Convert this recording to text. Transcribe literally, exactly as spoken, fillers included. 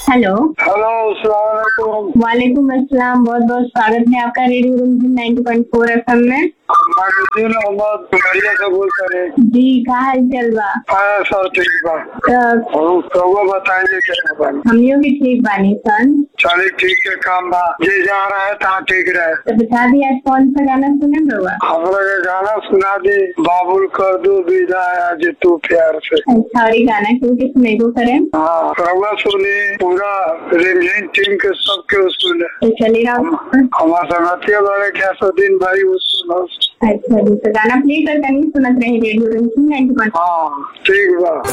Hello. Hello, अस्सलाम वालेकुम। वालेकुम अस्सलाम। बहुत बहुत स्वागत है आपका रेडियो रिमझिम नाइंटी पॉइंट फोर एफएम में। माजुद्दीन मोहम्मद डुमरिया से बोल रहे। जी, का हाल चल बा? हाँ सर, ठीक बा। तो कौवा बताइए क्या बानी? हमनियों भी ठीक बानी सन। चलिए ठीक है, काम बा जे जा रहा है तहाँ ठीक रहे। तो बता दी आज कौन सा गाना सुने रहुआ? हमरा के गाना सुना दी, बाबुल कर दो विदा आज तू प्यार से। अच्छा, और ये गाना क्यों के सुने को करें? हाँ, रउआ सुनी, पूरा रिमझिम टीम के सबके सुने। तो चलिए हमारे संगतिया वाले गयासुद्दीन भाई वो सुनो। अच्छा जी, तो गाना प्ले करके नहीं सुनत रहे रेडियो रिमझिम नाइंटी पॉइंट। हाँ ठीक बा।